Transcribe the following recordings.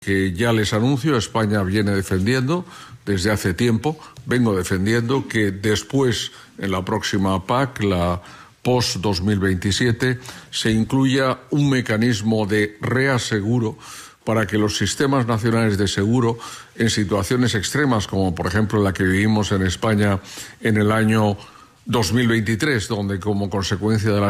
que ya les anuncio, España viene defendiendo desde hace tiempo, vengo defendiendo que después, en la próxima PAC, la post-2027, se incluya un mecanismo de reaseguro para que los sistemas nacionales de seguro, en situaciones extremas, como por ejemplo la que vivimos en España en el año 2023, donde como consecuencia de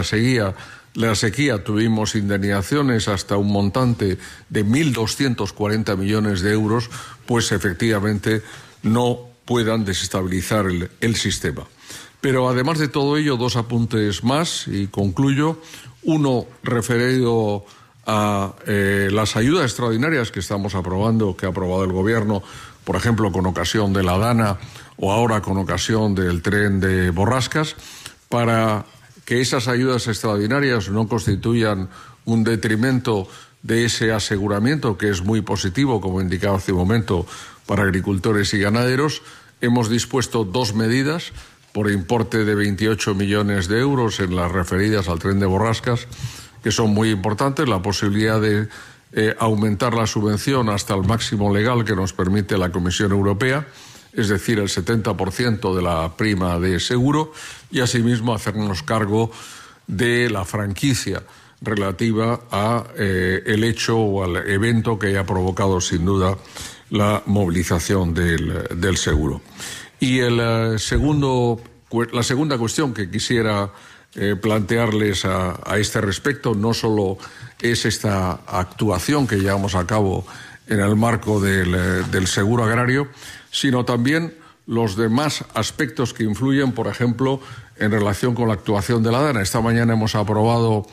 la sequía tuvimos indemnizaciones hasta un montante de 1.240 millones de euros, pues efectivamente no puedan desestabilizar el sistema. Pero además de todo ello, dos apuntes más y concluyo. Uno referido a las ayudas extraordinarias que estamos aprobando, que ha aprobado el Gobierno, por ejemplo, con ocasión de la Dana o ahora con ocasión del tren de Borrascas, para que esas ayudas extraordinarias no constituyan un detrimento de ese aseguramiento, que es muy positivo, como indicaba hace un momento, para agricultores y ganaderos. Hemos dispuesto dos medidas por importe de 28 millones de euros en las referidas al tren de Borrascas, que son muy importantes. La posibilidad de aumentar la subvención hasta el máximo legal que nos permite la Comisión Europea, es decir, el 70% de la prima de seguro, y asimismo hacernos cargo de la franquicia relativa a el hecho o al evento que haya provocado sin duda la movilización del seguro. Y la segunda cuestión que quisiera plantearles a este respecto no solo es esta actuación que llevamos a cabo en el marco del seguro agrario, sino también los demás aspectos que influyen, por ejemplo, en relación con la actuación de la Dana. Esta mañana hemos aprobado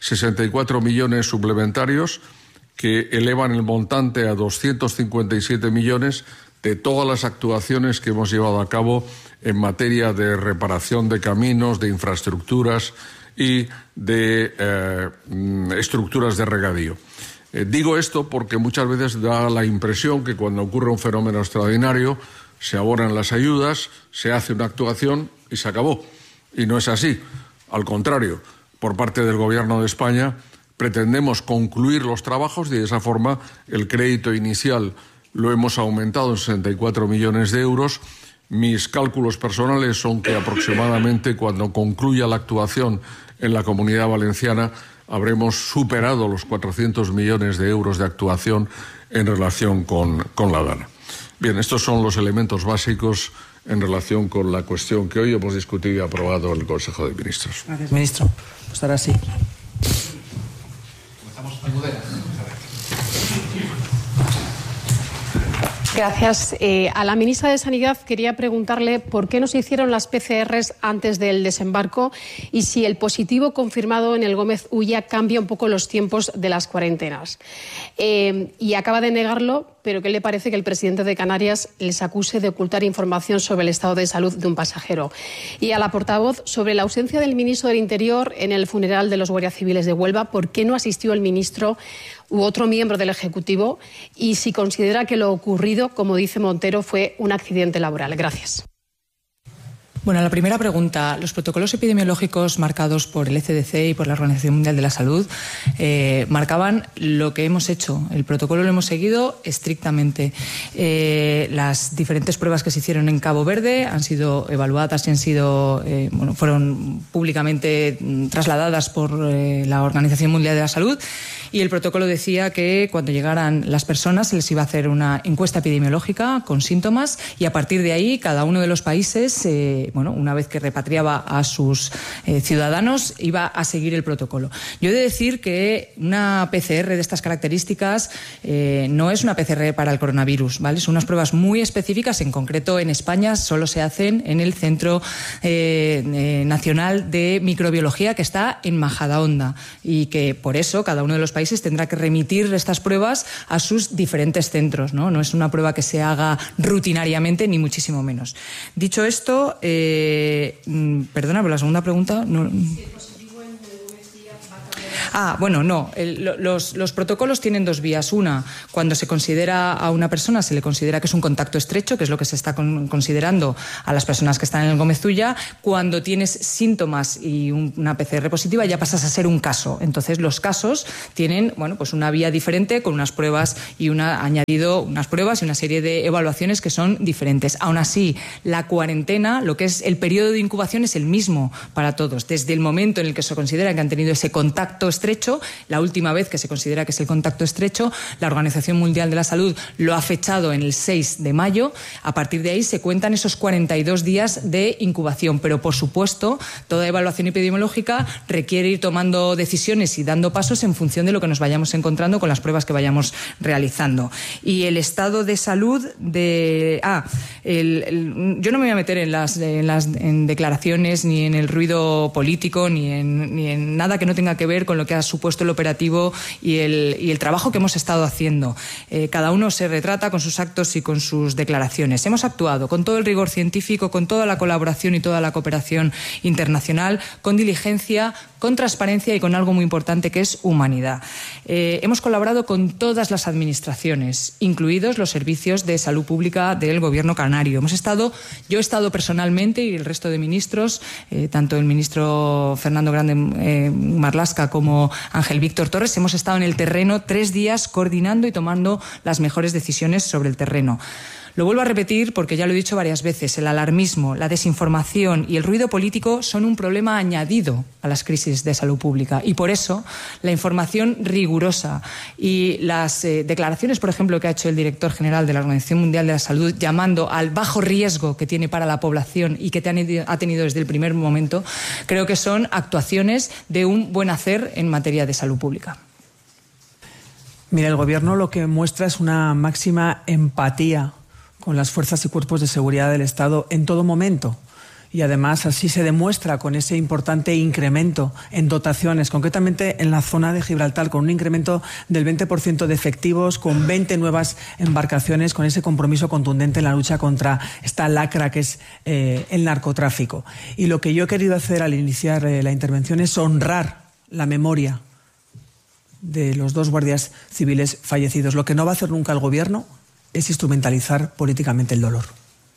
64 millones suplementarios que elevan el montante a 257 millones de todas las actuaciones que hemos llevado a cabo en materia de reparación de caminos, de infraestructuras y de estructuras de regadío. Digo esto porque muchas veces da la impresión que cuando ocurre un fenómeno extraordinario se abonan las ayudas, se hace una actuación y se acabó. Y no es así. Al contrario, por parte del Gobierno de España pretendemos concluir los trabajos y de esa forma el crédito inicial lo hemos aumentado en 64 millones de euros. Mis cálculos personales son que aproximadamente cuando concluya la actuación en la Comunidad Valenciana habremos superado los 400 millones de euros de actuación en relación con la Dana. Bien, estos son los elementos básicos en relación con la cuestión que hoy hemos discutido y aprobado en el Consejo de Ministros. Gracias, ministro. Pues ahora sí. Comenzamos con Almudena. Gracias. A la ministra de Sanidad quería preguntarle por qué no se hicieron las PCRs antes del desembarco y si el positivo confirmado en el Gómez Ulla cambia un poco los tiempos de las cuarentenas. Y acaba de negarlo, pero ¿qué le parece que el presidente de Canarias les acuse de ocultar información sobre el estado de salud de un pasajero? Y a la portavoz, sobre la ausencia del ministro del Interior en el funeral de los guardias civiles de Huelva, ¿por qué no asistió el ministro u otro miembro del Ejecutivo? Y si considera que lo ocurrido, como dice Montero, fue un accidente laboral. Gracias. Bueno, la primera pregunta. Los protocolos epidemiológicos marcados por el ECDC y por la Organización Mundial de la Salud marcaban lo que hemos hecho. El protocolo lo hemos seguido estrictamente. Las diferentes pruebas que se hicieron en Cabo Verde han sido evaluadas y fueron públicamente trasladadas por la Organización Mundial de la Salud. Y el protocolo decía que cuando llegaran las personas se les iba a hacer una encuesta epidemiológica con síntomas y a partir de ahí cada uno de los países, una vez que repatriaba a sus ciudadanos, iba a seguir el protocolo. Yo he de decir que una PCR de estas características no es una PCR para el coronavirus, ¿vale? Son unas pruebas muy específicas. En concreto, en España solo se hacen en el Centro Nacional de Microbiología, que está en Majadahonda, y que por eso cada uno de los países tendrá que remitir estas pruebas a sus diferentes centros, ¿no? No es una prueba que se haga rutinariamente, ni muchísimo menos. Dicho esto, perdona, pero la segunda pregunta... No... Bueno, no. Los protocolos tienen dos vías. Una, cuando se considera a una persona, se le considera que es un contacto estrecho, que es lo que se está considerando a las personas que están en el Gómez Ulla. Cuando tienes síntomas y una PCR positiva, ya pasas a ser un caso. Entonces, los casos tienen, pues una vía diferente, con unas pruebas y añadido unas pruebas y una serie de evaluaciones que son diferentes. Aún así, la cuarentena, lo que es el periodo de incubación, es el mismo para todos. Desde el momento en el que se considera que han tenido ese contacto estrecho, la última vez que se considera que es el contacto estrecho, la Organización Mundial de la Salud lo ha fechado en el 6 de mayo. A partir de ahí se cuentan esos 42 días de incubación. Pero, por supuesto, toda evaluación epidemiológica requiere ir tomando decisiones y dando pasos en función de lo que nos vayamos encontrando con las pruebas que vayamos realizando. Y el estado de salud de... yo no me voy a meter en declaraciones, ni en el ruido político, ni en nada que no tenga que ver con lo que ha supuesto el operativo y el trabajo que hemos estado haciendo. Cada uno se retrata con sus actos y con sus declaraciones. Hemos actuado con todo el rigor científico, con toda la colaboración y toda la cooperación internacional, con diligencia, con transparencia y con algo muy importante, que es humanidad. Hemos colaborado con todas las administraciones, incluidos los servicios de salud pública del Gobierno canario. Yo he estado personalmente, y el resto de ministros, tanto el ministro Fernando Grande Marlaska como Ángel Víctor Torres, hemos estado en el terreno 3 días coordinando y tomando las mejores decisiones sobre el terreno. Lo vuelvo a repetir porque ya lo he dicho varias veces: el alarmismo, la desinformación y el ruido político son un problema añadido a las crisis de salud pública, y por eso la información rigurosa y las declaraciones, por ejemplo, que ha hecho el director general de la Organización Mundial de la Salud, llamando al bajo riesgo que tiene para la población y que ha tenido desde el primer momento, creo que son actuaciones de un buen hacer en materia de salud pública. Mira, el Gobierno lo que muestra es una máxima empatía con las fuerzas y cuerpos de seguridad del Estado en todo momento. Y además así se demuestra con ese importante incremento en dotaciones, concretamente en la zona de Gibraltar, con un incremento del 20% de efectivos, con 20 nuevas embarcaciones, con ese compromiso contundente en la lucha contra esta lacra que es el narcotráfico. Y lo que yo he querido hacer al iniciar la intervención es honrar la memoria de los 2 guardias civiles fallecidos. Lo que no va a hacer nunca el Gobierno es instrumentalizar políticamente el dolor.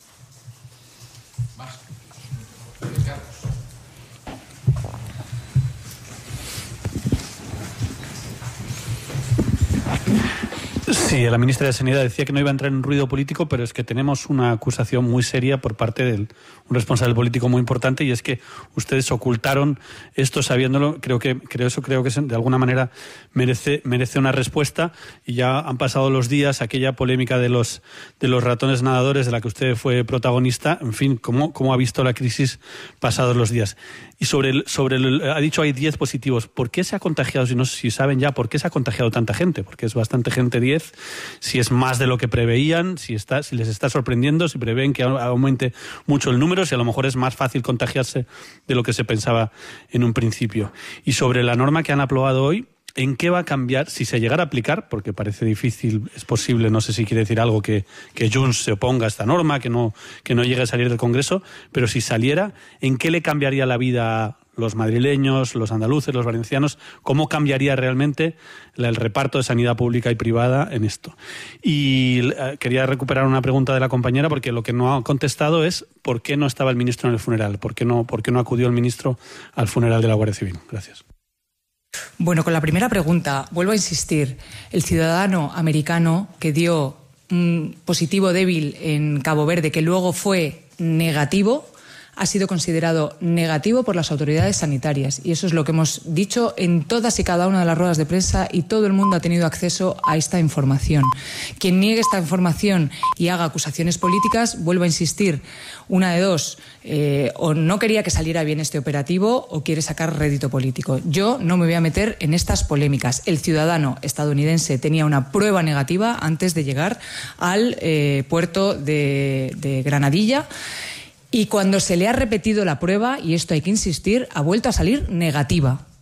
Sí, la ministra de Sanidad decía que no iba a entrar en ruido político, pero es que tenemos una acusación muy seria por parte de un responsable político muy importante, y es que ustedes ocultaron esto sabiéndolo. Creo que de alguna manera merece una respuesta, y ya han pasado los días, aquella polémica de los ratones nadadores de la que usted fue protagonista. En fin, ¿cómo ha visto la crisis pasados los días? Y ha dicho hay 10 positivos. ¿Por qué se ha contagiado? Si saben ya por qué se ha contagiado tanta gente, porque es bastante gente 10, si es más de lo que preveían, si les está sorprendiendo, si prevén que aumente mucho el número, si a lo mejor es más fácil contagiarse de lo que se pensaba en un principio. Y sobre la norma que han aprobado hoy, ¿en qué va a cambiar si se llegara a aplicar? Porque parece difícil, es posible, no sé si quiere decir algo que Junts se oponga a esta norma, que no llegue a salir del Congreso, pero si saliera, ¿en qué le cambiaría la vida a los madrileños, los andaluces, los valencianos? ¿Cómo cambiaría realmente el reparto de sanidad pública y privada en esto? Y quería recuperar una pregunta de la compañera, porque lo que no ha contestado es ¿por qué no estaba el ministro en el funeral? ¿Por qué no acudió el ministro al funeral de la Guardia Civil? Gracias. Bueno, con la primera pregunta, vuelvo a insistir. El ciudadano americano que dio un positivo débil en Cabo Verde, que luego fue negativo, ha sido considerado negativo por las autoridades sanitarias, y eso es lo que hemos dicho en todas y cada una de las ruedas de prensa, y todo el mundo ha tenido acceso a esta información. Quien niegue esta información y haga acusaciones políticas, vuelvo a insistir, una de dos: o no quería que saliera bien este operativo o quiere sacar rédito político. Yo no me voy a meter en estas polémicas. El ciudadano estadounidense tenía una prueba negativa antes de llegar al puerto de Granadilla, y cuando se le ha repetido la prueba, y esto hay que insistir, ha vuelto a salir negativa.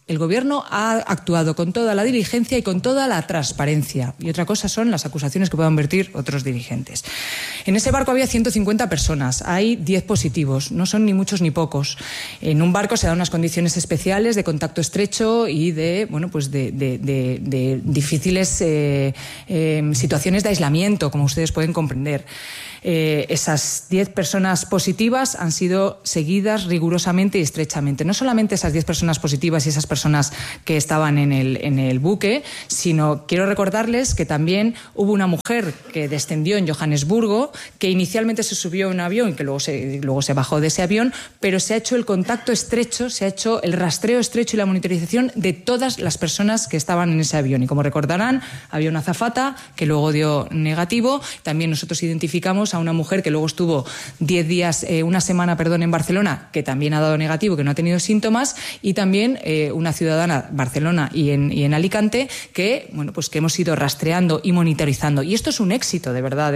El Gobierno ha actuado con toda la diligencia y con toda la transparencia. Y otra cosa son las acusaciones que puedan vertir otros dirigentes. En ese barco había 150 personas. Hay 10 positivos. No son ni muchos ni pocos. En un barco se dan unas condiciones especiales de contacto estrecho y de difíciles situaciones de aislamiento, como ustedes pueden comprender. Esas 10 personas positivas han sido seguidas rigurosamente y estrechamente. No solamente esas 10 personas positivas y esas personas que estaban en el buque, sino quiero recordarles que también hubo una mujer que descendió en Johannesburgo, que inicialmente se subió a un avión y que luego se bajó de ese avión, pero se ha hecho el contacto estrecho, se ha hecho el rastreo estrecho y la monitorización de todas las personas que estaban en ese avión. Y como recordarán, había una azafata que luego dio negativo. También nosotros identificamos a una mujer que luego estuvo 10 días, una semana, en Barcelona, que también ha dado negativo, que no ha tenido síntomas, y también una ciudadana Barcelona y en Alicante que hemos ido rastreando y monitorizando. Y esto es un éxito, de verdad,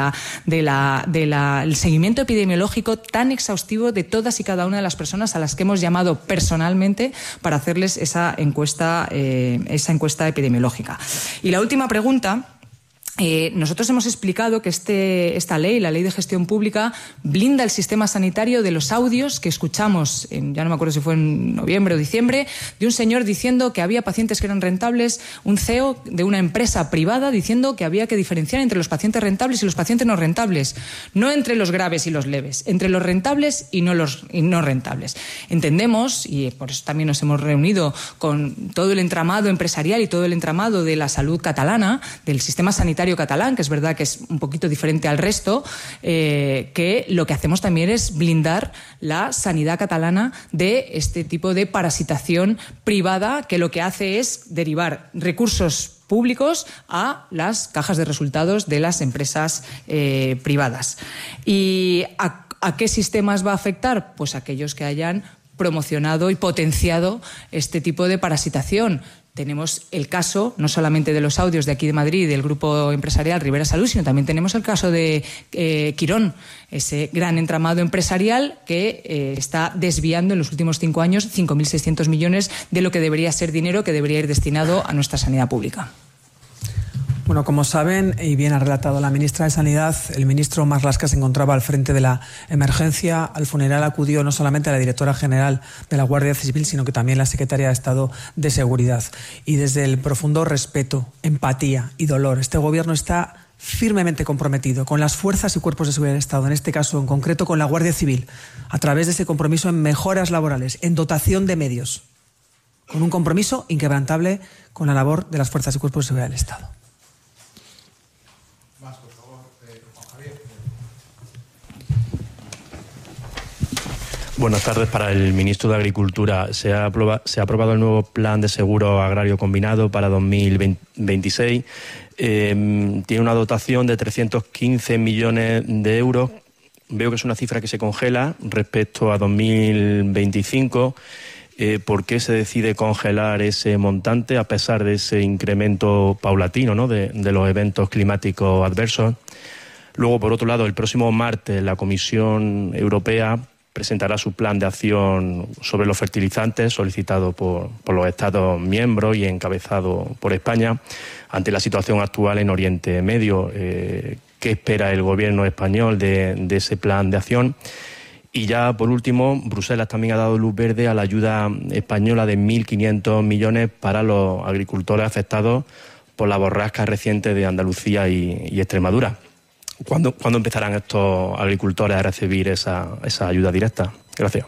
el seguimiento epidemiológico tan exhaustivo de todas y cada una de las personas a las que hemos llamado personalmente para hacerles esa encuesta epidemiológica. Y la última pregunta. Nosotros hemos explicado que esta ley, la Ley de Gestión Pública, blinda el sistema sanitario de los audios que escuchamos, ya no me acuerdo si fue en noviembre o diciembre, de un señor diciendo que había pacientes que eran rentables, un CEO de una empresa privada diciendo que había que diferenciar entre los pacientes rentables y los pacientes no rentables, no entre los graves y los leves, entre los rentables y no rentables. Entendemos, y por eso también nos hemos reunido con todo el entramado empresarial y todo el entramado de la salud catalana, del sistema sanitario catalán, que es verdad que es un poquito diferente al resto, que lo que hacemos también es blindar la sanidad catalana de este tipo de parasitación privada, que lo que hace es derivar recursos públicos a las cajas de resultados de las empresas privadas. ¿Y a qué sistemas va a afectar? Pues a aquellos que hayan promocionado y potenciado este tipo de parasitación. Tenemos el caso, no solamente de los audios de aquí de Madrid, del grupo empresarial Rivera Salud, sino también tenemos el caso de Quirón, ese gran entramado empresarial que está desviando en los últimos 5 años 5.600 millones de lo que debería ser dinero que debería ir destinado a nuestra sanidad pública. Bueno, como saben, y bien ha relatado la ministra de Sanidad, el ministro Marlaska se encontraba al frente de la emergencia. Al funeral acudió no solamente la directora general de la Guardia Civil, sino que también la secretaria de Estado de Seguridad. Y desde el profundo respeto, empatía y dolor, este Gobierno está firmemente comprometido con las fuerzas y cuerpos de seguridad del Estado, en este caso en concreto con la Guardia Civil, a través de ese compromiso en mejoras laborales, en dotación de medios, con un compromiso inquebrantable con la labor de las fuerzas y cuerpos de seguridad del Estado. Buenas tardes. Para el ministro de Agricultura, se ha aprobado el nuevo plan de seguro agrario combinado para 2026. Tiene una dotación de 315 millones de euros. Veo que es una cifra que se congela respecto a 2025. ¿Por qué se decide congelar ese montante a pesar de ese incremento paulatino, ¿no?, de los eventos climáticos adversos? Luego, por otro lado, el próximo martes la Comisión Europea presentará su plan de acción sobre los fertilizantes solicitado por los Estados miembros y encabezado por España ante la situación actual en Oriente Medio. ¿Qué espera el Gobierno español de ese plan de acción? Y ya, por último, Bruselas también ha dado luz verde a la ayuda española de 1.500 millones para los agricultores afectados por la borrasca reciente de Andalucía y Extremadura. ¿Cuándo empezarán estos agricultores a recibir esa ayuda directa? Gracias.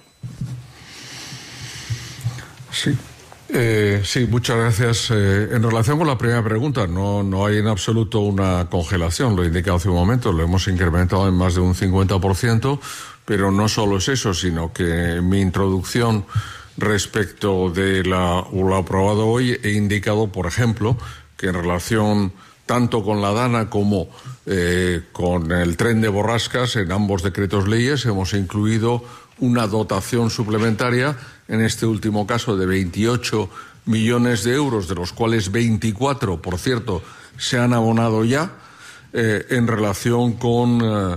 Sí, muchas gracias. En relación con la primera pregunta, no hay en absoluto una congelación, lo he indicado hace un momento, lo hemos incrementado en más de un 50%, pero no solo es eso, sino que en mi introducción respecto de lo aprobado hoy he indicado, por ejemplo, que en relación tanto con la DANA como con el tren de borrascas, en ambos decretos leyes hemos incluido una dotación suplementaria, en este último caso de 28 millones de euros, de los cuales 24, por cierto, se han abonado ya, en relación con,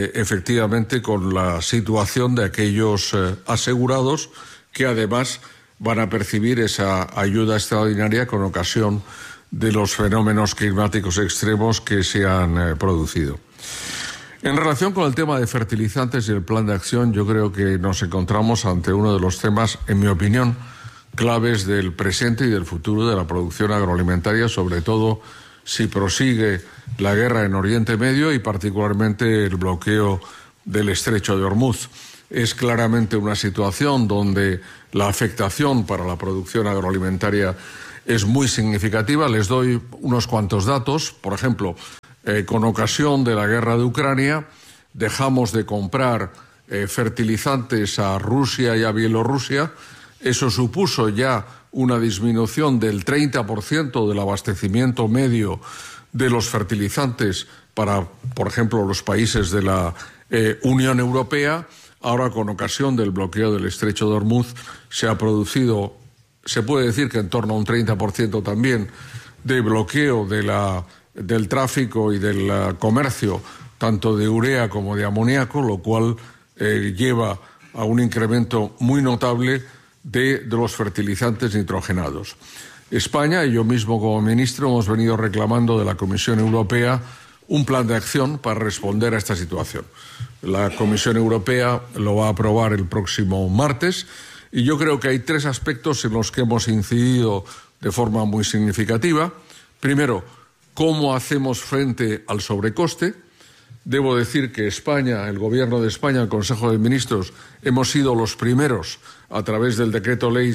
efectivamente, con la situación de aquellos asegurados que además van a percibir esa ayuda extraordinaria con ocasión de los fenómenos climáticos extremos que se han producido. En relación con el tema de fertilizantes y el plan de acción, yo creo que nos encontramos ante uno de los temas, en mi opinión, claves del presente y del futuro de la producción agroalimentaria, sobre todo si prosigue la guerra en Oriente Medio y particularmente el bloqueo del Estrecho de Hormuz. Es claramente una situación donde la afectación para la producción agroalimentaria es muy significativa. Les doy unos cuantos datos. Por ejemplo, con ocasión de la guerra de Ucrania, dejamos de comprar fertilizantes a Rusia y a Bielorrusia. Eso supuso ya una disminución del 30% del abastecimiento medio de los fertilizantes para, por ejemplo, los países de la Unión Europea. Ahora, con ocasión del bloqueo del Estrecho de Hormuz, se ha producido, se puede decir que en torno a un 30% también de bloqueo del tráfico y del comercio, tanto de urea como de amoníaco, lo cual lleva a un incremento muy notable de los fertilizantes nitrogenados. España y yo mismo como ministro hemos venido reclamando de la Comisión Europea un plan de acción para responder a esta situación. La Comisión Europea lo va a aprobar el próximo martes y yo creo que hay tres aspectos en los que hemos incidido de forma muy significativa. Primero, ¿cómo hacemos frente al sobrecoste? Debo decir que España, el Gobierno de España, el Consejo de Ministros, hemos sido los primeros, a través del Decreto Ley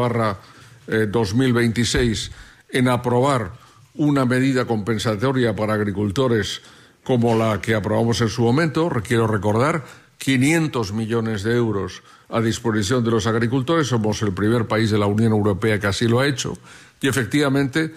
7/2026, en aprobar una medida compensatoria para agricultores como la que aprobamos en su momento. Quiero recordar, 500 millones de euros a disposición de los agricultores. Somos el primer país de la Unión Europea que así lo ha hecho. Y efectivamente,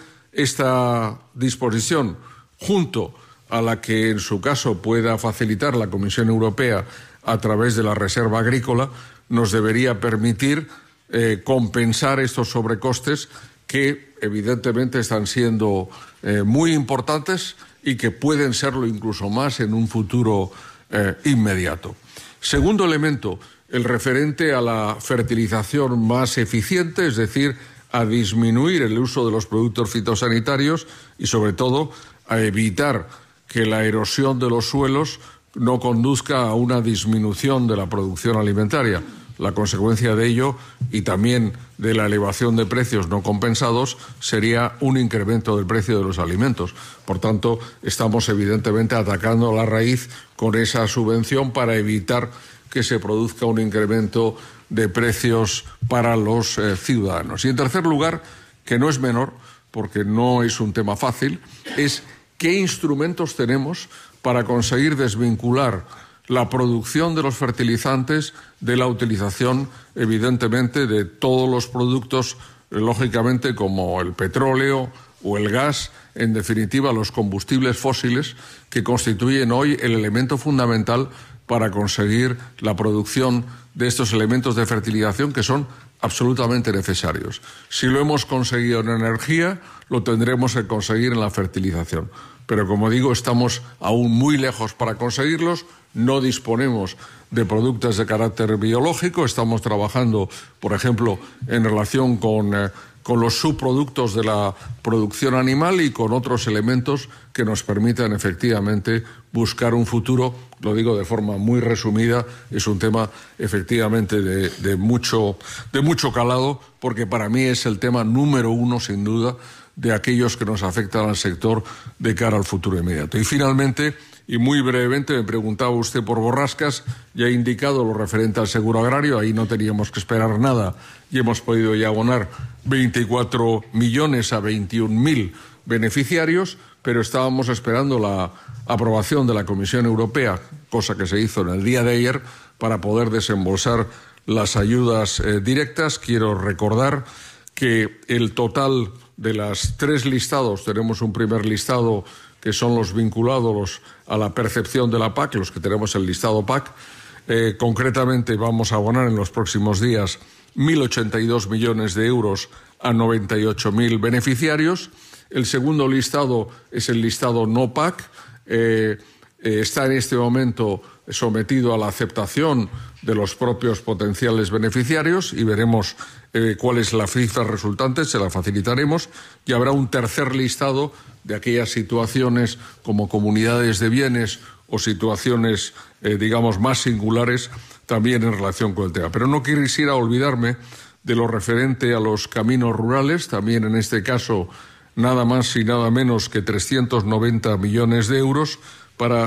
esta disposición, junto a la que en su caso pueda facilitar la Comisión Europea a través de la Reserva Agrícola, nos debería permitir compensar estos sobrecostes que evidentemente están siendo muy importantes y que pueden serlo incluso más en un futuro inmediato. Segundo elemento, el referente a la fertilización más eficiente, es decir, a disminuir el uso de los productos fitosanitarios y, sobre todo, a evitar que la erosión de los suelos no conduzca a una disminución de la producción alimentaria. La consecuencia de ello, y también de la elevación de precios no compensados, sería un incremento del precio de los alimentos. Por tanto, estamos evidentemente atacando la raíz con esa subvención para evitar que se produzca un incremento de precios para los ciudadanos. Y en tercer lugar, que no es menor, porque no es un tema fácil, es qué instrumentos tenemos para conseguir desvincular la producción de los fertilizantes de la utilización, evidentemente, de todos los productos, lógicamente, como el petróleo o el gas, en definitiva, los combustibles fósiles, que constituyen hoy el elemento fundamental para conseguir la producción de estos elementos de fertilización que son absolutamente necesarios. Si lo hemos conseguido en energía, lo tendremos que conseguir en la fertilización. Pero, como digo, estamos aún muy lejos para conseguirlos. No disponemos de productos de carácter biológico. Estamos trabajando, por ejemplo, en relación con los subproductos de la producción animal y con otros elementos que nos permitan efectivamente buscar un futuro. Lo digo de forma muy resumida, es un tema efectivamente de mucho calado, porque para mí es el tema número uno, sin duda, de aquellos que nos afectan al sector de cara al futuro inmediato. Y finalmente, y muy brevemente, me preguntaba usted por borrascas. Ya he indicado lo referente al seguro agrario, ahí no teníamos que esperar nada y hemos podido ya abonar 24 millones a 21.000 beneficiarios, pero estábamos esperando la aprobación de la Comisión Europea, cosa que se hizo en el día de ayer, para poder desembolsar las ayudas directas. Quiero recordar que el total de las tres listados, tenemos un primer listado que son los vinculados a la percepción de la PAC, los que tenemos el listado PAC. Concretamente vamos a abonar en los próximos días 1.082 millones de euros a 98.000 beneficiarios. El segundo listado es el listado no PAC. está en este momento sometido a la aceptación de los propios potenciales beneficiarios y veremos cuál es la cifra resultante, se la facilitaremos, y habrá un tercer listado de aquellas situaciones como comunidades de bienes o situaciones, digamos, más singulares también en relación con el tema. Pero no quisiera olvidarme de lo referente a los caminos rurales, también en este caso nada más y nada menos que 390 millones de euros para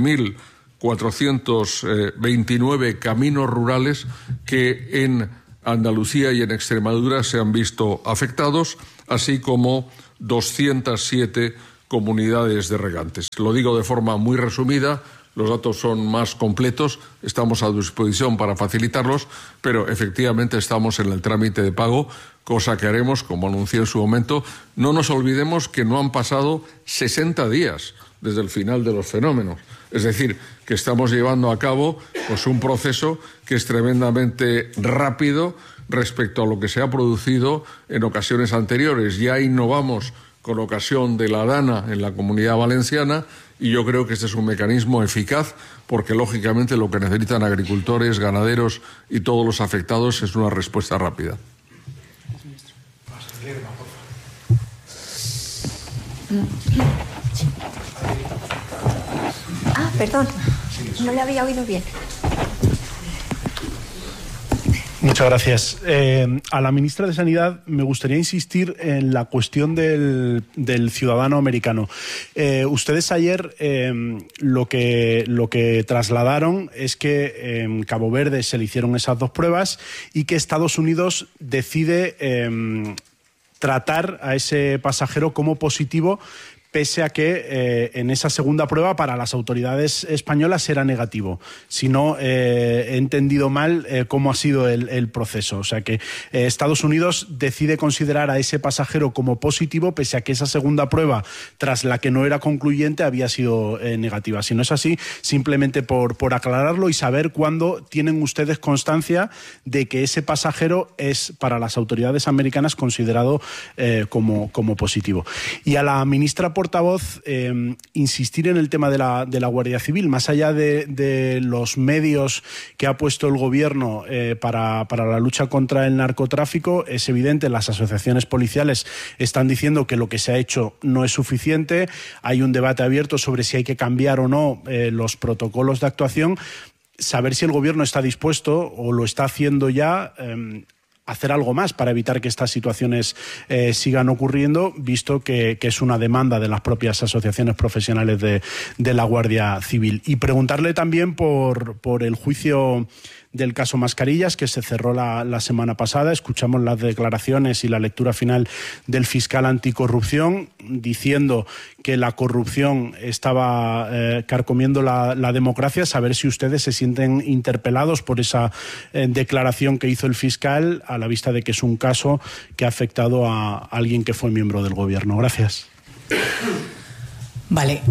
7.429 caminos rurales que en Andalucía y en Extremadura se han visto afectados, así como 207 comunidades de regantes. Lo digo de forma muy resumida, los datos son más completos, estamos a disposición para facilitarlos, pero efectivamente estamos en el trámite de pago, cosa que haremos, como anuncié en su momento. No nos olvidemos que no han pasado 60 días desde el final de los fenómenos. Es decir, que estamos llevando a cabo pues, un proceso que es tremendamente rápido respecto a lo que se ha producido en ocasiones anteriores. Ya innovamos con ocasión de la DANA en la Comunidad Valenciana y yo creo que este es un mecanismo eficaz porque, lógicamente, lo que necesitan agricultores, ganaderos y todos los afectados es una respuesta rápida. Perdón, no le había oído bien. Muchas gracias. A la ministra de Sanidad me gustaría insistir en la cuestión del ciudadano americano. Ustedes ayer lo que trasladaron es que en Cabo Verde se le hicieron esas dos pruebas y que Estados Unidos decide tratar a ese pasajero como positivo, pese a que en esa segunda prueba para las autoridades españolas era negativo. Si no he entendido mal cómo ha sido el proceso. O sea que Estados Unidos decide considerar a ese pasajero como positivo, pese a que esa segunda prueba, tras la que no era concluyente, había sido negativa. Si no es así, simplemente por aclararlo y saber cuándo tienen ustedes constancia de que ese pasajero es para las autoridades americanas considerado como positivo. Y a la ministra portavoz, insistir en el tema de la Guardia Civil, más allá de los medios que ha puesto el Gobierno para la lucha contra el narcotráfico. Es evidente, las asociaciones policiales están diciendo que lo que se ha hecho no es suficiente. Hay un debate abierto sobre si hay que cambiar o no los protocolos de actuación. Saber si el Gobierno está dispuesto o lo está haciendo ya hacer algo más para evitar que estas situaciones sigan ocurriendo, visto que es una demanda de las propias asociaciones profesionales de la Guardia Civil. Y preguntarle también por el juicio del caso Mascarillas, que se cerró la semana pasada. Escuchamos las declaraciones y la lectura final del fiscal anticorrupción diciendo que la corrupción estaba carcomiendo la democracia. Saber si ustedes se sienten interpelados por esa declaración que hizo el fiscal, a la vista de que es un caso que ha afectado a alguien que fue miembro del Gobierno. Gracias. Vale.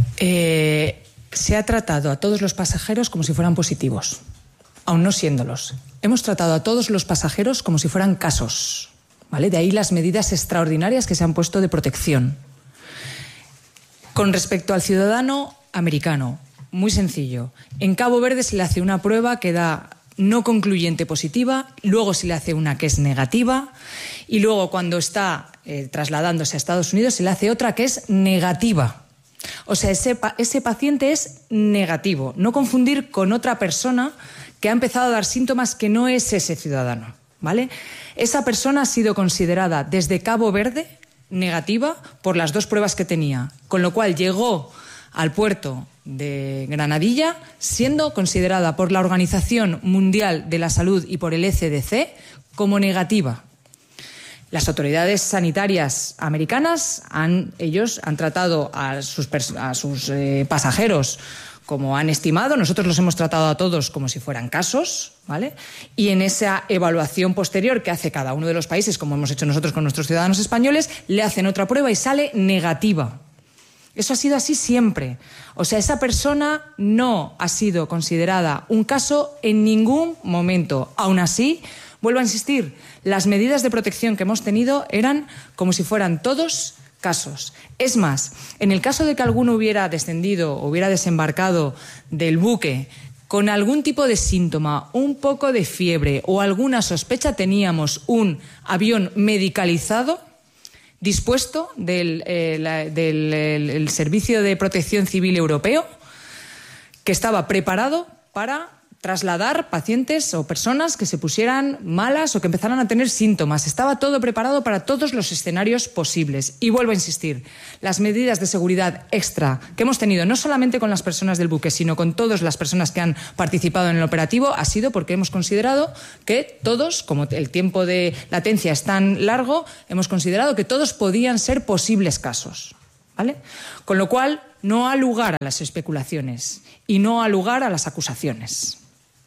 Se ha tratado a todos los pasajeros como si fueran positivos, aun no siéndolos. Hemos tratado a todos los pasajeros como si fueran casos, ¿vale? De ahí las medidas extraordinarias que se han puesto de protección. Con respecto al ciudadano americano, muy sencillo. En Cabo Verde se le hace una prueba que da no concluyente positiva, luego se le hace una que es negativa y luego cuando está trasladándose a Estados Unidos se le hace otra que es negativa. O sea, ese paciente es negativo. No confundir con otra persona que ha empezado a dar síntomas que no es ese ciudadano, ¿vale? Esa persona ha sido considerada desde Cabo Verde negativa por las dos pruebas que tenía, con lo cual llegó al puerto de Granadilla siendo considerada por la Organización Mundial de la Salud y por el ECDC como negativa. Las autoridades sanitarias americanas ellos han tratado a sus pasajeros como han estimado. Nosotros los hemos tratado a todos como si fueran casos, ¿vale? Y en esa evaluación posterior que hace cada uno de los países, como hemos hecho nosotros con nuestros ciudadanos españoles, le hacen otra prueba y sale negativa. Eso ha sido así siempre. O sea, esa persona no ha sido considerada un caso en ningún momento. Aún así, vuelvo a insistir, las medidas de protección que hemos tenido eran como si fueran todos casos. Es más, en el caso de que alguno hubiera descendido o hubiera desembarcado del buque con algún tipo de síntoma, un poco de fiebre o alguna sospecha, teníamos un avión medicalizado dispuesto del Servicio de Protección Civil Europeo, que estaba preparado para trasladar pacientes o personas que se pusieran malas o que empezaran a tener síntomas. Estaba todo preparado para todos los escenarios posibles. Y vuelvo a insistir, las medidas de seguridad extra que hemos tenido, no solamente con las personas del buque, sino con todas las personas que han participado en el operativo, ha sido porque hemos considerado que todos, como el tiempo de latencia es tan largo, hemos considerado que todos podían ser posibles casos, ¿vale? Con lo cual, no ha lugar a las especulaciones y no ha lugar a las acusaciones.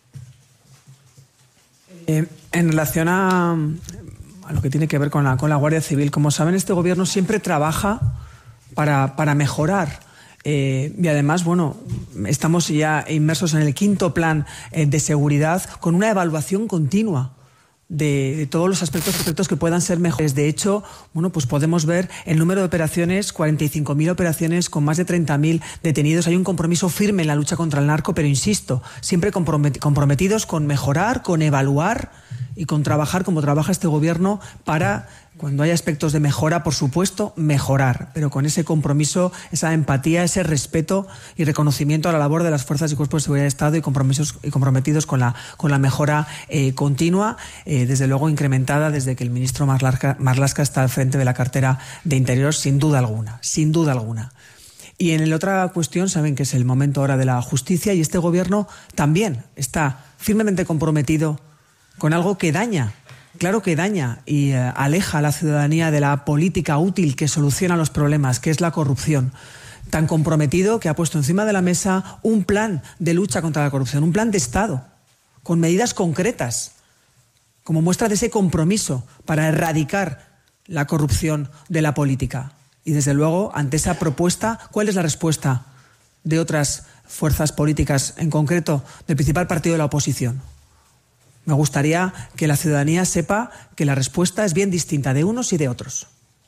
En relación a lo que tiene que ver con la Guardia Civil, como saben, este gobierno siempre trabaja para mejorar. Y además, bueno, estamos ya inmersos en el 5º plan de seguridad con una evaluación continua de todos los aspectos que puedan ser mejores. De hecho, bueno, pues podemos ver el número de operaciones, 45.000 operaciones con más de 30.000 detenidos. Hay un compromiso firme en la lucha contra el narco, pero insisto, siempre comprometidos con mejorar, con evaluar y con trabajar como trabaja este gobierno para, cuando haya aspectos de mejora, por supuesto, mejorar, pero con ese compromiso, esa empatía, ese respeto y reconocimiento a la labor de las fuerzas y cuerpos de seguridad del Estado y comprometidos con la mejora continua, desde luego incrementada desde que el ministro Marlaska está al frente de la cartera de Interior, sin duda alguna, sin duda alguna. Y en la otra cuestión, saben que es el momento ahora de la justicia, y este gobierno también está firmemente comprometido con algo que daña. Claro que daña y aleja a la ciudadanía de la política útil que soluciona los problemas, que es la corrupción. Tan comprometido que ha puesto encima de la mesa un plan de lucha contra la corrupción, un plan de Estado, con medidas concretas, como muestra de ese compromiso para erradicar la corrupción de la política. Y desde luego, ante esa propuesta, ¿cuál es la respuesta de otras fuerzas políticas, en concreto del principal partido de la oposición? Me gustaría que la ciudadanía sepa que la respuesta es bien distinta de unos y de otros.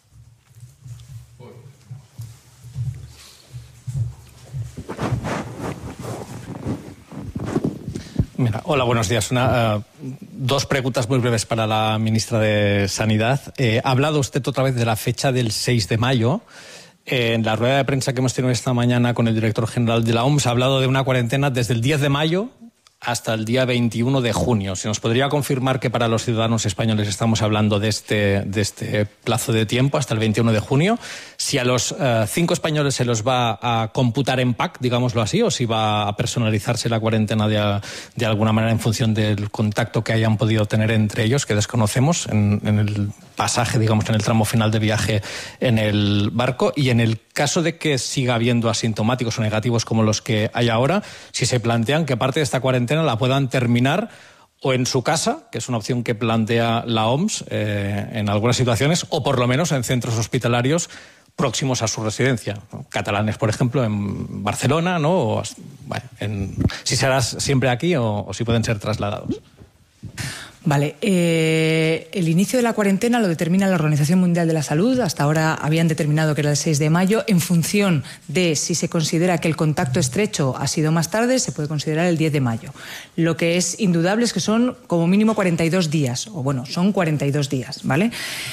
Mira, hola, buenos días. Dos preguntas muy breves para la ministra de Sanidad. Ha hablado usted otra vez de la fecha del 6 de mayo. En la rueda de prensa que hemos tenido esta mañana con el director general de la OMS ha hablado de una cuarentena desde el 10 de mayo hasta el día 21 de junio. ¿Se nos podría confirmar que para los ciudadanos españoles estamos hablando de este plazo de tiempo, hasta el 21 de junio? Si a los 5 españoles se los va a computar en pack, digámoslo así, o si va a personalizarse la cuarentena de alguna manera en función del contacto que hayan podido tener entre ellos, que desconocemos en el pasaje, digamos, en el tramo final de viaje en el barco. Y en el caso de que siga habiendo asintomáticos o negativos como los que hay ahora, si se plantean que parte de esta cuarentena la puedan terminar o en su casa, que es una opción que plantea la OMS en algunas situaciones, o por lo menos en centros hospitalarios próximos a su residencia. Catalanes, por ejemplo, en Barcelona, ¿no? O, bueno, si será siempre aquí o si pueden ser trasladados. Vale, el inicio de la cuarentena lo determina la Organización Mundial de la Salud. Hasta ahora habían determinado que era el 6 de mayo. En función de si se considera que el contacto estrecho ha sido más tarde, se puede considerar el 10 de mayo. Lo que es indudable es que son como mínimo 42 días, o bueno, son 42 días, ¿vale?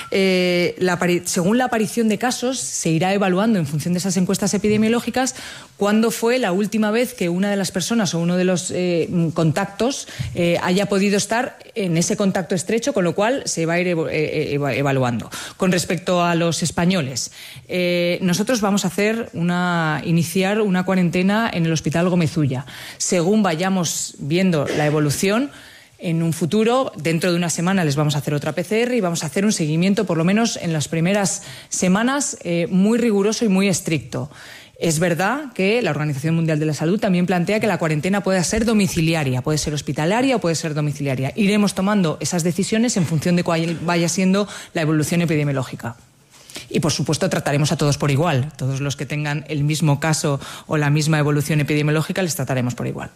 Según la aparición de casos, se irá evaluando en función de esas encuestas epidemiológicas cuándo fue la última vez que una de las personas o uno de los contactos haya podido estar en ese contacto estrecho, con lo cual se va a ir evaluando. Con respecto a los españoles, nosotros vamos a iniciar una cuarentena en el Hospital Gómez Ulla. Según vayamos viendo la evolución, en un futuro, dentro de una semana, les vamos a hacer otra PCR y vamos a hacer un seguimiento, por lo menos en las primeras semanas, muy riguroso y muy estricto. Es verdad que la Organización Mundial de la Salud también plantea que la cuarentena puede ser domiciliaria, puede ser hospitalaria o puede ser domiciliaria. Iremos tomando esas decisiones en función de cuál vaya siendo la evolución epidemiológica. Y, por supuesto, trataremos a todos por igual. Todos los que tengan el mismo caso o la misma evolución epidemiológica les trataremos por igual.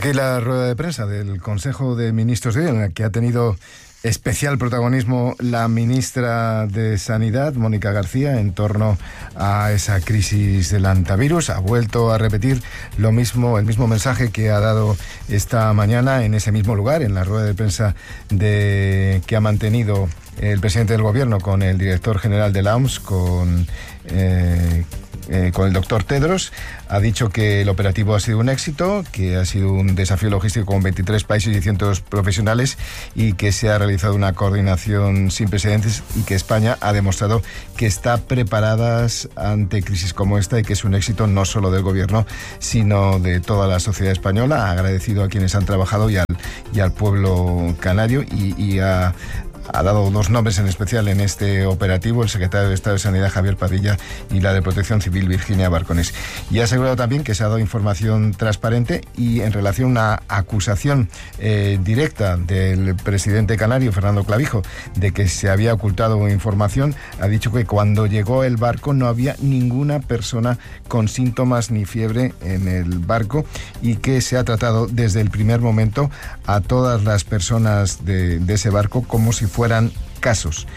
aquí la rueda de prensa del Consejo de Ministros de hoy, en la que ha tenido especial protagonismo la ministra de Sanidad, Mónica García, en torno a esa crisis del hantavirus. Ha vuelto a repetir el mismo mensaje que ha dado esta mañana en ese mismo lugar, en la rueda de prensa que ha mantenido el presidente del Gobierno con el director general de la OMS, con el doctor Tedros. Ha dicho que el operativo ha sido un éxito, que ha sido un desafío logístico con 23 países y cientos profesionales, y que se ha realizado una coordinación sin precedentes, y que España ha demostrado que está preparada ante crisis como esta, y que es un éxito no solo del Gobierno, sino de toda la sociedad española. Ha agradecido a quienes han trabajado y al pueblo canario, y ha dado dos nombres en especial en este operativo: el secretario de Estado de Sanidad, Javier Padilla, y la de Protección Civil, Virginia Barcones. Y ha asegurado también que se ha dado información transparente, y en relación a una acusación directa del presidente canario, Fernando Clavijo, de que se había ocultado información, ha dicho que cuando llegó el barco no había ninguna persona con síntomas ni fiebre en el barco, y que se ha tratado desde el primer momento a todas las personas de ese barco como si fueran casos.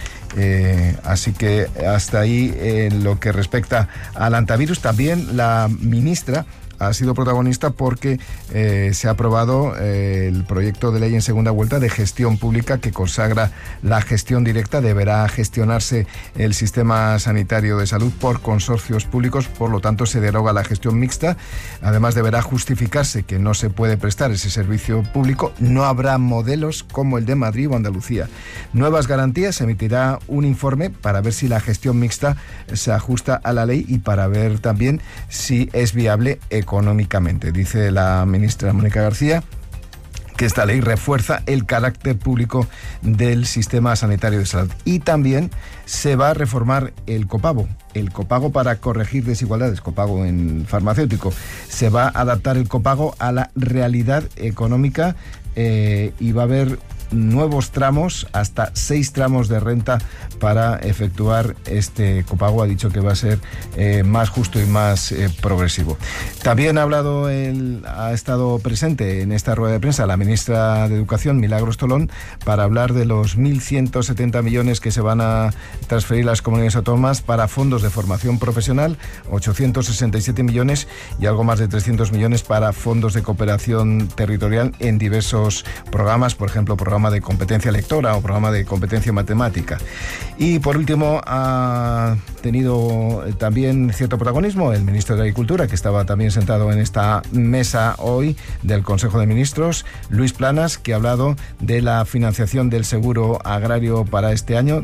Así que hasta ahí en lo que respecta al hantavirus. También la ministra ha sido protagonista porque se ha aprobado el proyecto de ley en segunda vuelta de gestión pública, que consagra la gestión directa. Deberá gestionarse el sistema sanitario de salud por consorcios públicos, por lo tanto se deroga la gestión mixta. Además, deberá justificarse que no se puede prestar ese servicio público. No habrá modelos como el de Madrid o Andalucía. Nuevas garantías. Se emitirá un informe para ver si la gestión mixta se ajusta a la ley, y para ver también si es viable económicamente. Dice la ministra Mónica García que esta ley refuerza el carácter público del sistema sanitario de salud. Y también se va a reformar el copago para corregir desigualdades, copago en farmacéutico. Se va a adaptar el copago a la realidad económica, y va a haber nuevos tramos, hasta 6 tramos de renta para efectuar este copago. Ha dicho que va a ser más justo y más progresivo. También ha estado presente en esta rueda de prensa la ministra de Educación, Milagros Tolón, para hablar de los 1.170 millones que se van a transferir a las comunidades autónomas para fondos de formación profesional, 867 millones y algo más de 300 millones para fondos de cooperación territorial en diversos programas, por ejemplo, programa de competencia lectora o programa de competencia matemática. Y por último, ha tenido también cierto protagonismo el ministro de Agricultura, que estaba también sentado en esta mesa hoy del Consejo de Ministros, Luis Planas, que ha hablado de la financiación del seguro agrario para este año,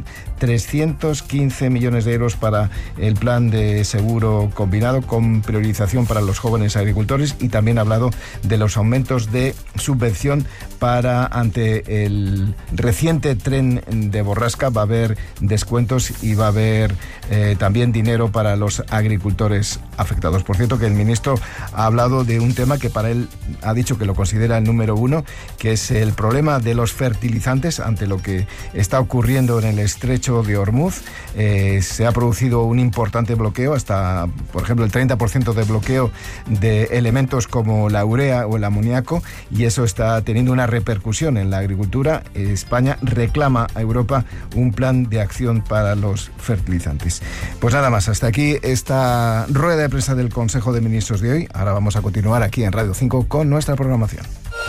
315 millones de euros para el plan de seguro combinado, con priorización para los jóvenes agricultores, y también ha hablado de los aumentos de subvención ante el reciente tren de borrasca. Va a haber descuentos y va a haber también dinero para los agricultores afectados. Por cierto, que el ministro ha hablado de un tema que para él ha dicho que lo considera el número 1, que es el problema de los fertilizantes ante lo que está ocurriendo en el estrecho de Hormuz. Se ha producido un importante bloqueo, hasta, por ejemplo, el 30% de bloqueo de elementos como la urea o el amoníaco, y eso está teniendo una repercusión en la agricultura. España reclama a Europa un plan de acción para los fertilizantes. Pues nada más, hasta aquí esta rueda de prensa del Consejo de Ministros de hoy. Ahora vamos a continuar aquí en Radio 5 con nuestra programación.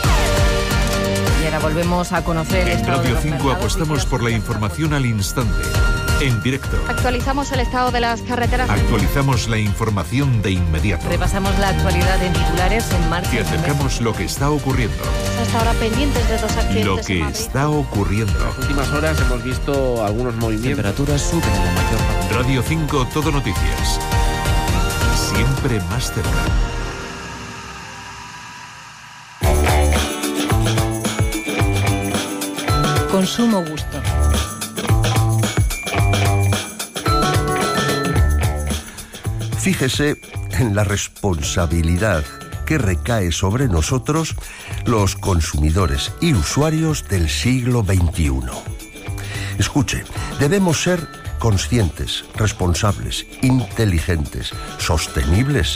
Y ahora volvemos a conocer en Radio 5 apostamos por la información al instante, en directo. Actualizamos el estado de las carreteras. Actualizamos la información de inmediato. Repasamos la actualidad en titulares en marcha. Te acercamos lo que está ocurriendo. Hasta ahora pendientes de 2 accidentes. Lo que está ocurriendo. En las últimas horas hemos visto algunos movimientos. Temperaturas suben en la mayor parte. Radio 5 Todo Noticias. Siempre más cerca. Consumo gusto. Fíjese en la responsabilidad que recae sobre nosotros, los consumidores y usuarios del siglo XXI. Escuche, debemos ser conscientes, responsables, inteligentes, sostenibles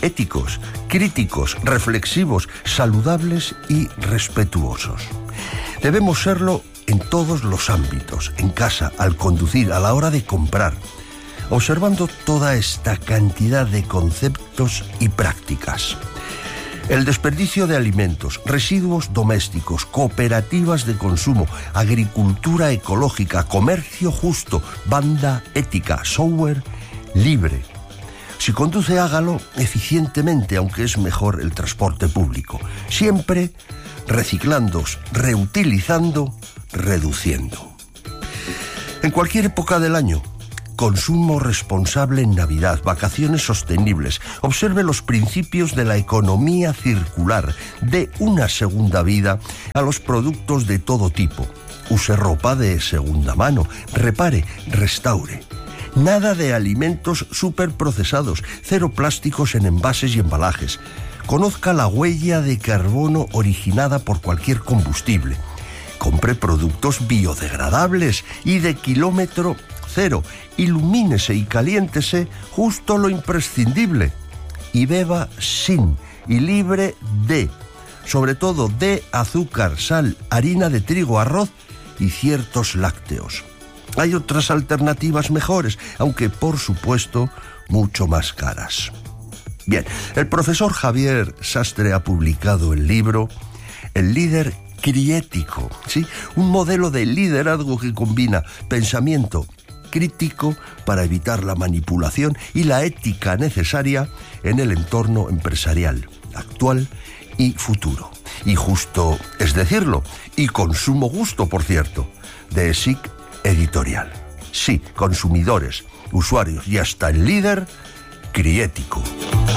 éticos, críticos, reflexivos, saludables y respetuosos. Debemos serlo en todos los ámbitos, en casa, al conducir, a la hora de comprar, observando toda esta cantidad de conceptos y prácticas. El desperdicio de alimentos, residuos domésticos, cooperativas de consumo, agricultura ecológica, comercio justo, banda ética, software libre. Si conduce, hágalo eficientemente, aunque es mejor el transporte público. Siempre reciclando, reutilizando, reduciendo. En cualquier época del año, consumo responsable en Navidad, vacaciones sostenibles. Observe los principios de la economía circular. Dé una segunda vida a los productos de todo tipo. Use ropa de segunda mano. Repare, restaure. Nada de alimentos superprocesados. Cero plásticos en envases y embalajes. Conozca la huella de carbono originada por cualquier combustible. Compre productos biodegradables y de kilómetro cero. Ilumínese y caliéntese justo lo imprescindible. Y beba sin y libre de, sobre todo de azúcar, sal, harina de trigo, arroz y ciertos lácteos. Hay otras alternativas mejores, aunque por supuesto mucho más caras. Bien, el profesor Javier Sastre ha publicado el libro El líder criético, ¿sí? Un modelo de liderazgo que combina pensamiento crítico para evitar la manipulación y la ética necesaria en el entorno empresarial actual y futuro. Y justo es decirlo, y con sumo gusto, por cierto, de ESIC Editorial. Sí, consumidores, usuarios y hasta el líder criético.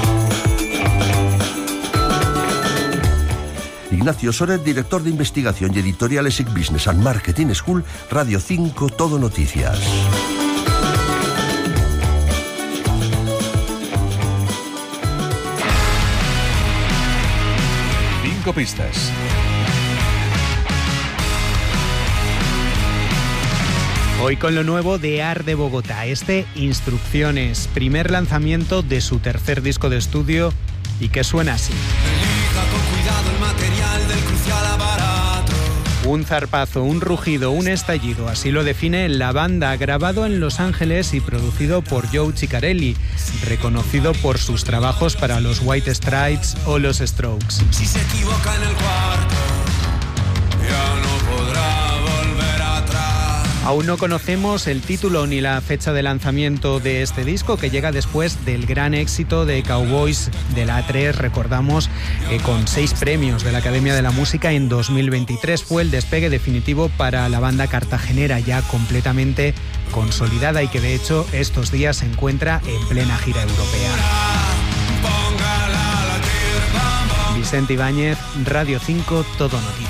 Ignacio Soret, director de investigación y editorial ESIC Business and Marketing School, Radio 5, Todo Noticias. Cinco pistas. Hoy con lo nuevo de AR de Bogotá, Instrucciones, primer lanzamiento de su tercer disco de estudio y que suena así. Elija con cuidado el material del crucial aparato. Un zarpazo, un rugido, un estallido, así lo define La Banda, grabado en Los Ángeles y producido por Joe Ciccarelli, reconocido por sus trabajos para los White Stripes o los Strokes. Si se equivoca en el cuarto, ya no podrá volver atrás. Aún no conocemos el título ni la fecha de lanzamiento de este disco, que llega después del gran éxito de Cowboys de la A3, recordamos, con 6 premios de la Academia de la Música en 2023. Fue el despegue definitivo para la banda cartagenera, ya completamente consolidada y que de hecho estos días se encuentra en plena gira europea. Vicente Ibáñez, Radio 5, Todo Noticias.